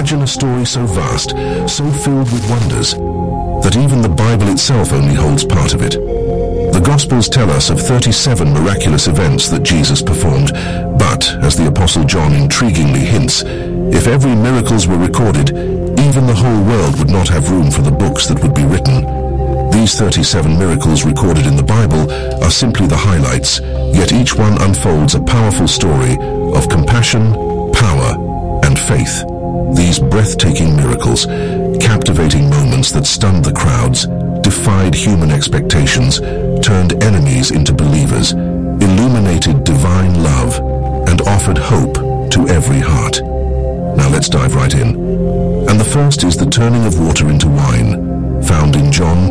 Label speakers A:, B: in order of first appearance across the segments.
A: Imagine a story so vast, so filled with wonders, that even the Bible itself only holds part of it. The Gospels tell us of 37 miraculous events that Jesus performed, but, as the Apostle John intriguingly hints, if every miracles were recorded, even the whole world would not have room for the books that would be written. These 37 miracles recorded in the Bible are simply the highlights, yet each one unfolds a powerful story of compassion, power, and faith. These breathtaking miracles, captivating moments that stunned the crowds, defied human expectations, turned enemies into believers, illuminated divine love, and offered hope to every heart. Now let's dive right in. And the first is the turning of water into wine, found in John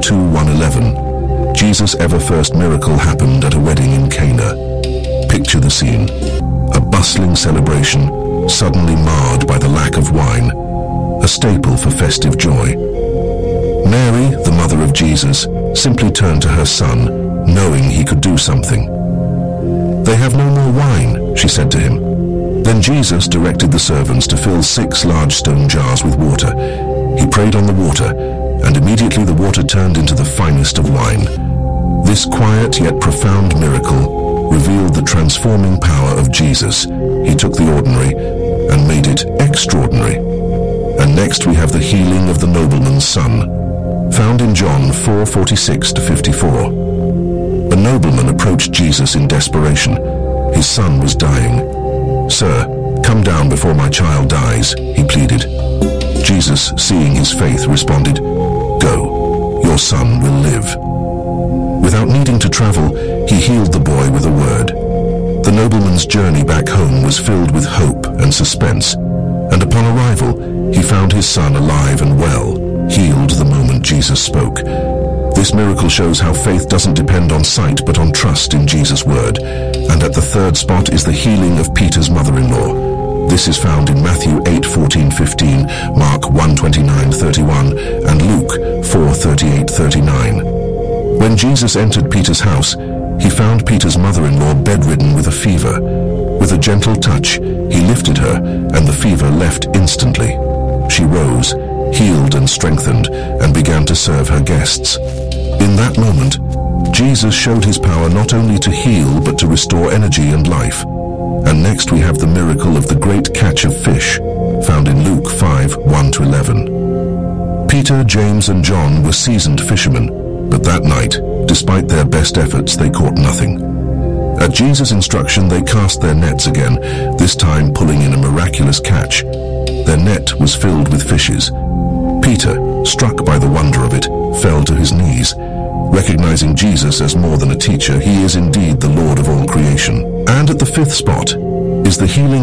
A: 2:1-11. Jesus' ever-first miracle happened at a wedding in Cana. Picture the scene. A bustling celebration, suddenly marred by the lack of wine, a staple for festive joy. Mary, the mother of Jesus, simply turned to her son, knowing he could do something. "They have no more wine," she said to him. Then Jesus directed the servants to fill 6 large stone jars with water. He prayed on the water, and immediately the water turned into the finest of wine. This quiet yet profound miracle revealed the transforming power of Jesus. He took the ordinary and made it extraordinary. And next we have the healing of the nobleman's son, found in John 4:46-54. A nobleman approached Jesus in desperation. His son was dying. "Sir, come down before my child dies," he pleaded. Jesus, seeing his faith, responded, "Go, your son will live." Without needing to travel, he healed the boy with a word. The nobleman's journey back home was filled with hope and suspense, and upon arrival, he found his son alive and well, healed the moment Jesus spoke. This miracle shows how faith doesn't depend on sight but on trust in Jesus' word. And at the third spot is the healing of Peter's mother-in-law. This is found in Matthew 8:14-15, Mark 1:29-31, and Luke 4:38-39. When Jesus entered Peter's house, he found Peter's mother-in-law bedridden with a fever. With a gentle touch, he lifted her, and the fever left instantly. She rose, healed and strengthened, and began to serve her guests. In that moment, Jesus showed his power not only to heal but to restore energy and life. And next we have the miracle of the great catch of fish, found in Luke 5:1-11. Peter, James, and John were seasoned fishermen, but that night, despite their best efforts, they caught nothing. At Jesus' instruction, they cast their nets again, this time pulling in a miraculous catch. Their net was filled with fishes. Peter, struck by the wonder of it, fell to his knees. Recognizing Jesus as more than a teacher, he is indeed the Lord of all creation. And at the 5th spot is the healing